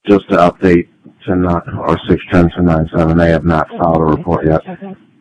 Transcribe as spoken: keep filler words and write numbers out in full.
just to update to not, or six ten to nine seven, they have not filed a report yet. Okay.